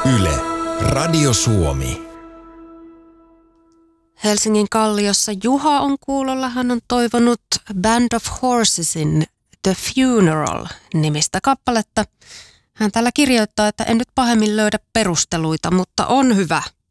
Yle, Radio Suomi. Helsingin Kalliossa Juha on kuulolla. Hän on toivonut Band of Horsesin The Funeral-nimistä kappaletta. Hän täällä kirjoittaa, että en nyt pahemmin löydä perusteluita, mutta on hyvä.